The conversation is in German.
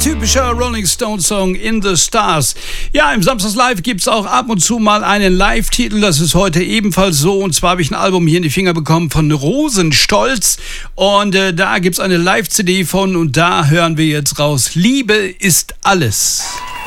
typischer Rolling Stones Song In the Stars. Ja, im Samstags Live gibt es auch ab und zu mal einen Live-Titel. Das ist heute ebenfalls so. Und zwar habe ich ein Album hier in die Finger bekommen von Rosenstolz. Und da gibt es eine Live-CD von. Und da hören wir jetzt raus. Liebe ist alles.